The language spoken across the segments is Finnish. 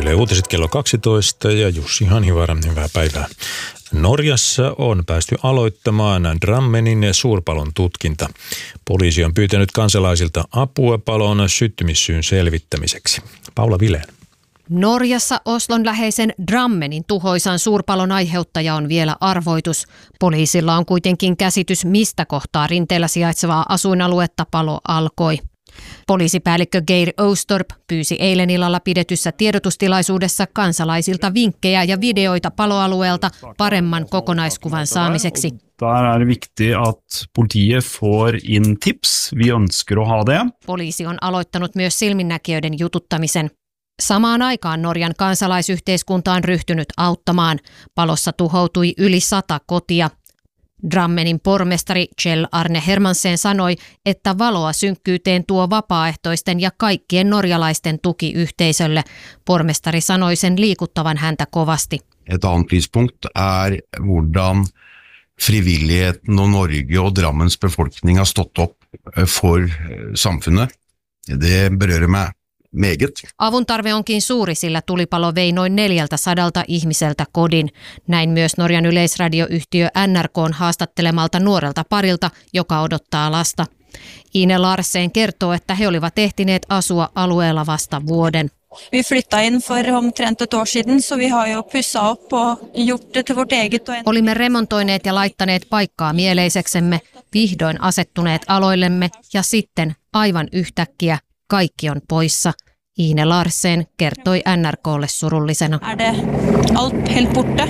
Yle Uutiset kello 12 ja Jussi Hanhivaara, hyvää päivää. Norjassa on päästy aloittamaan Drammenin suurpalon tutkinta. Poliisi on pyytänyt kansalaisilta apua palon syttymissyyn selvittämiseksi. Paula Vilén. Norjassa Oslon läheisen Drammenin tuhoisan suurpalon aiheuttaja on vielä arvoitus. Poliisilla on kuitenkin käsitys, mistä kohtaa rinteellä sijaitsevaa asuinaluetta palo alkoi. Poliisipäällikkö Geir Oustorp pyysi eilen illalla pidetyssä tiedotustilaisuudessa kansalaisilta vinkkejä ja videoita paloalueelta paremman kokonaiskuvan saamiseksi. Der er det viktig at politiet får inn tips. Vi ønsker å ha det. Poliisi on aloittanut myös silminnäkijöiden jututtamisen. Samaan aikaan Norjan kansalaisyhteiskunta on ryhtynyt auttamaan. Palossa tuhoutui yli 100 kotia. Drammenin pormestari Kjell Arne Hermansen sanoi, että valoa synkkyyteen tuo vapaaehtoisten ja kaikkien norjalaisten tuki yhteisölle. Pormestari sanoi sen liikuttavan häntä kovasti. Et annet lyspunkt er hvordan frivilligheten og Norge og Drammens befolkning har stått opp for samfunnet. Det berører meg meget. Avun tarve onkin suuri, sillä tulipalo vei noin 400 ihmiseltä kodin. Näin myös Norjan yleisradioyhtiö NRK:n haastattelemalta nuorelta parilta, joka odottaa lasta. Ine Larsen kertoo, että he olivat ehtineet asua alueella vasta vuoden. Vi flyttaa in for omtrent et år siden, så vi har jo pussa upp og gjort det til vårt eget. Olimme remontoineet ja laittaneet paikkaa mieleiseksemme, vihdoin asettuneet aloillemme ja sitten aivan yhtäkkiä kaikki on poissa. Ine Larsen kertoi NRK:lle surullisena. Er det alt helt borte?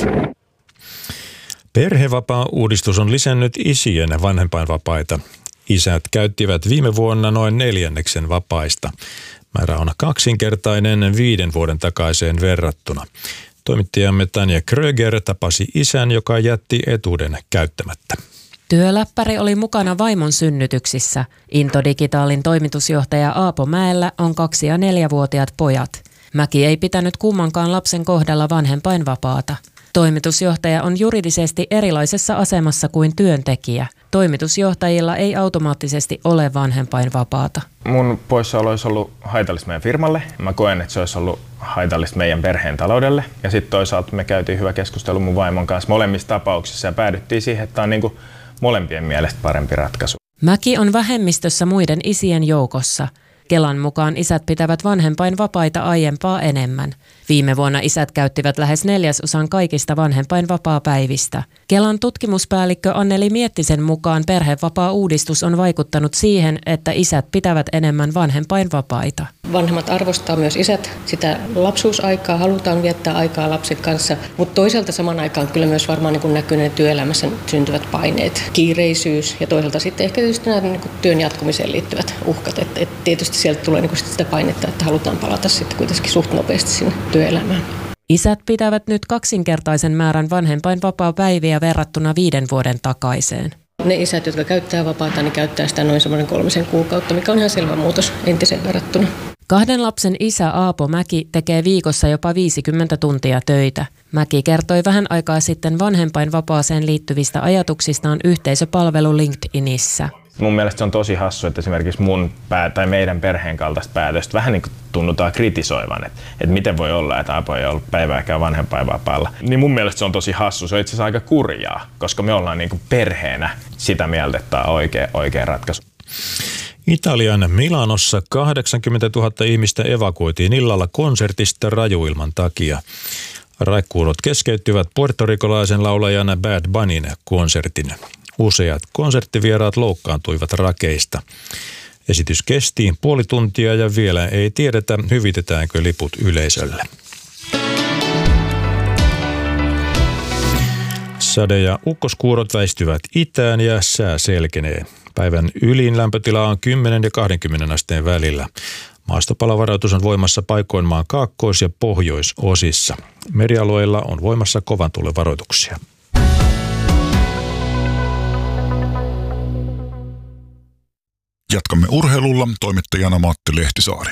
Perhevapaa-uudistus on lisännyt isien vanhempainvapaita. Isät käyttivät viime vuonna noin 1/4 vapaista. Määrä on kaksinkertainen 5 vuoden takaiseen verrattuna. Toimittajamme Tanja Kröger tapasi isän, joka jätti etuuden käyttämättä. Työläppäri oli mukana vaimon synnytyksissä. Into Digitalin toimitusjohtaja Aapo Mäellä on 2- ja 4-vuotiaat pojat. Mäki ei pitänyt kummankaan lapsen kohdalla vanhempainvapaata. Toimitusjohtaja on juridisesti erilaisessa asemassa kuin työntekijä. Toimitusjohtajilla ei automaattisesti ole vanhempainvapaata. Mun poissaolo olisi ollut haitallista meidän firmalle. Mä koen, että se olisi ollut haitallista meidän perheen taloudelle. Ja sitten toisaalta me käytiin hyvä keskustelu mun vaimon kanssa molemmissa tapauksissa ja päädyttiin siihen, että tämä on niinku molempien mielestä parempi ratkaisu. Mäki on vähemmistössä muiden isien joukossa. Kelan mukaan isät pitävät vanhempainvapaita aiempaa enemmän. Viime vuonna isät käyttivät lähes 1/4 kaikista vanhempainvapaapäivistä. Kelan tutkimuspäällikkö Anneli Miettisen mukaan perhevapaa-uudistus on vaikuttanut siihen, että isät pitävät enemmän vanhempainvapaita. Vanhemmat arvostaa myös isät. Sitä lapsuusaikaa, halutaan viettää aikaa lapsen kanssa, mutta toisaalta saman aikaan kyllä myös varmaan niin näkyy ne työelämässä syntyvät paineet, kiireisyys ja toisaalta sitten ehkä tietysti nämä niin työn jatkumiseen liittyvät uhkat. Et tietysti sieltä tulee niin sitä painetta, että halutaan palata sitten kuitenkin suht nopeasti sinne työelämään. Isät pitävät nyt kaksinkertaisen määrän vanhempainvapaapäiviä verrattuna 5 vuoden takaiseen. Ne isät, jotka käyttää vapaata, niin käyttää sitä noin semmoinen 3 kuukautta, mikä on ihan selvä muutos entiseen verrattuna. 2 lapsen isä Aapo Mäki tekee viikossa jopa 50 tuntia töitä. Mäki kertoi vähän aikaa sitten vanhempainvapaaseen liittyvistä ajatuksistaan yhteisöpalvelu LinkedInissä. Mun mielestä se on tosi hassu, että esimerkiksi tai meidän perheen kaltaista päätöstä vähän niin kuin tunnutaan kritisoivan, että miten voi olla, että Aapo ei ollut päivääkään vanhempainvapaalla. Niin mun mielestä se on tosi hassu, se on itse asiassa aika kurjaa, koska me ollaan niin kuin perheenä sitä mieltä, että tämä on oikea ratkaisu. Italian Milanossa 80 000 ihmistä evakuoitiin illalla konsertista rajuilman takia. Raekuurot keskeyttivät puertorikolaisen laulajan Bad Bunnyn konsertin. Useat konserttivieraat loukkaantuivat rakeista. Esitys kesti puoli tuntia ja vielä ei tiedetä, hyvitetäänkö liput yleisölle. Sade- ja ukkoskuurot väistyvät itään ja sää selkenee. Päivän ylin lämpötila on 10 ja 20 asteen välillä. Maastopalavaratus on voimassa paikoin maan kaakkois- ja pohjoisosissa. Merialueilla on voimassa kovan tuulen varoituksia. Jatkamme urheilulla, toimittajana Matti Lehtisaari.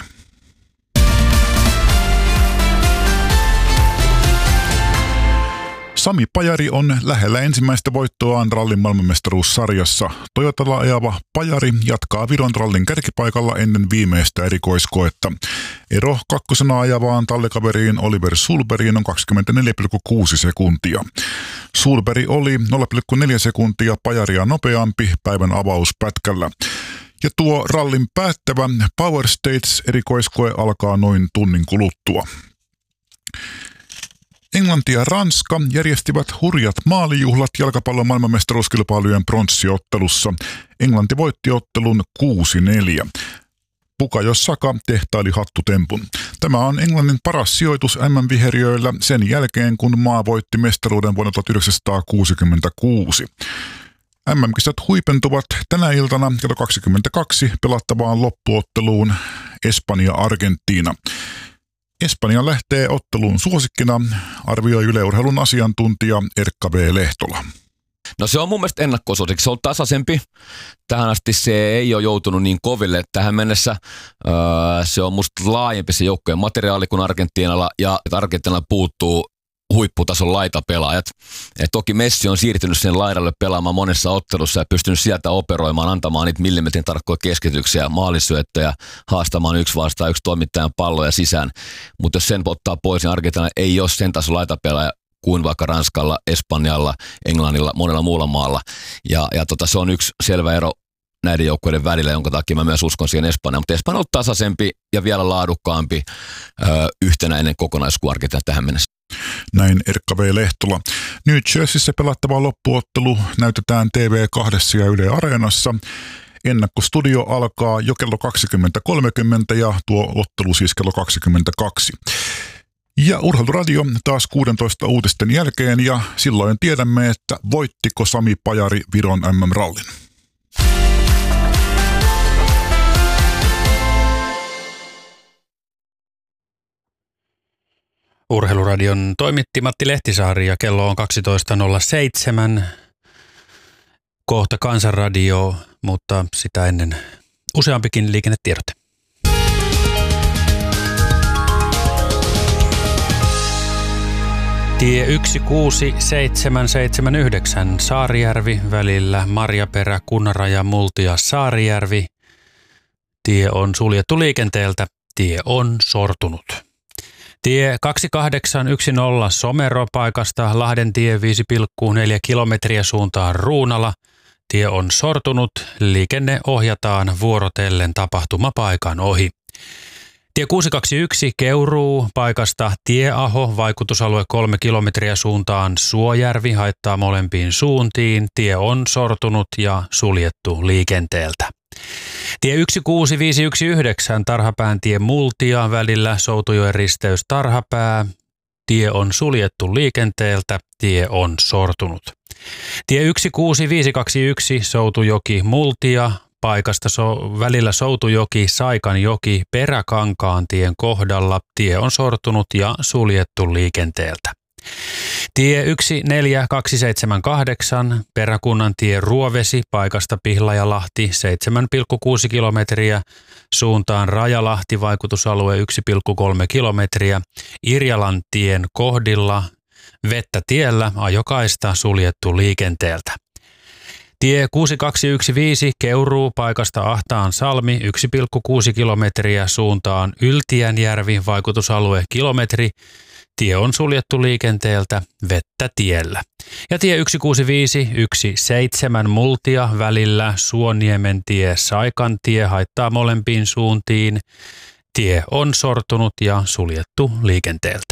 Sami Pajari on lähellä ensimmäistä voittoaan rallin maailmanmestaruussarjassa. Toyotalla ajava Pajari jatkaa Viron rallin kärkipaikalla ennen viimeistä erikoiskoetta. Ero kakkosena ajavaan tallikaveriin Oliver Sulbergiin on 24,6 sekuntia. Sulberg oli 0,4 sekuntia Pajaria nopeampi päivän avauspätkällä. Ja tuo rallin päättävä Power States-erikoiskoe alkaa noin tunnin kuluttua. Englanti ja Ranska järjestivät hurjat maalijuhlat jalkapallon maailmanmestaruuskilpailujen pronssiottelussa. Englanti voitti ottelun 6-4. Bukayo Saka tehtaili hattutempun. Tämä on Englannin paras sijoitus MM-viheriöillä sen jälkeen, kun maa voitti mestaruuden vuonna 1966. MM-kisat huipentuvat tänä iltana kello 22 pelattavaan loppuotteluun Espanja-Argentiina. Espanja lähtee otteluun suosikkina, arvioi Yle Urheilun asiantuntija Erkka V. Lehtola. No se on mun mielestä ennakkosuosikki. Se on tasaisempi. Tähän asti se ei ole joutunut niin koville. Tähän mennessä se on musta laajempi se joukkojen materiaali kuin Argentiinalla, ja Argentiinalla puuttuu huipputason laitapelaajat. Et toki Messi on siirtynyt sen laidalle pelaamaan monessa ottelussa ja pystynyt sieltä operoimaan, antamaan niitä millimetrin tarkkoja keskityksiä, maalisyöttöjä, haastamaan 1 vastaan 1 toimittajan palloja sisään. Mutta jos sen ottaa pois, niin Argentiina ei ole sen tason laitapelaaja kuin vaikka Ranskalla, Espanjalla, Englannilla, monella muulla maalla. Ja se on yksi selvä ero näiden joukkueiden välillä, jonka takia mä myös uskon siihen Espanjaan. Mutta Espanja on ollut tasaisempi ja vielä laadukkaampi yhtenäinen kokonaisuus kuin Argentiina tähän mennessä. Näin Erkka V. Lehtola. New Jerseyssä pelattava loppuottelu näytetään TV2 ja Yle Areenassa. Ennakkostudio alkaa jo kello 20.30 ja tuo ottelu siis kello 22. Ja Urheiluradio taas 16 uutisten jälkeen ja silloin tiedämme, että voittiko Sami Pajari Viron MM-rallin. Urheiluradion toimitti Matti Lehtisaari ja kello on 12.07. Kohta Kansanradio, mutta sitä ennen useampikin liikennetiedote. Tie 16779 Saarijärvi välillä Marjaperä, Kunnaraja, Multia, Saarijärvi. Tie on suljettu liikenteeltä. Tie on sortunut. Tie 2810 Somero paikasta Lahdentie 5,4 kilometriä suuntaan Ruunala. Tie on sortunut. Liikenne ohjataan vuorotellen tapahtumapaikan ohi. Tie 621 Keuruu paikasta Tieaho, vaikutusalue 3 kilometriä suuntaan Suojärvi, haittaa molempiin suuntiin. Tie on sortunut ja suljettu liikenteeltä. Tie 16519 Tarhapään-tie Multia välillä Soutujoen risteys Tarhapää. Tie on suljettu liikenteeltä. Tie on sortunut. Tie 16521 Soutujoki Multia paikasta välillä Soutujoki Saikanjoki Peräkankaantien kohdalla. Tie on sortunut ja suljettu liikenteeltä. Tie 14278 Peräkunnantie Ruovesi paikasta Pihlajalahti 7,6 kilometriä suuntaan Rajalahti vaikutusalue 1,3 kilometriä Irjalantien kohdilla vettä tiellä ajokaista suljettu liikenteeltä. Tie 6215 Keuruu paikasta Ahtaan Salmi 1,6 kilometriä suuntaan Yltiänjärvi vaikutusalue kilometri. Tie on suljettu liikenteeltä vettä tiellä. Ja tie 16517 Multia välillä Suoniemen tie Saikantie haittaa molempiin suuntiin. Tie on sortunut ja suljettu liikenteeltä.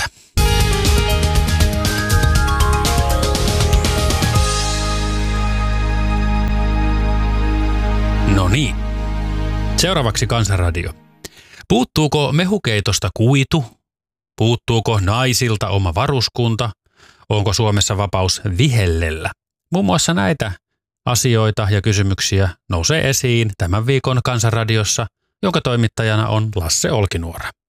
No niin. Seuraavaksi Kansanradio. Puuttuuko mehukeitosta kuitu? Puuttuuko naisilta oma varuskunta? Onko Suomessa vapaus vihellellä? Muun muassa näitä asioita ja kysymyksiä nousee esiin tämän viikon Kansanradiossa, jonka toimittajana on Lasse Olkinuora.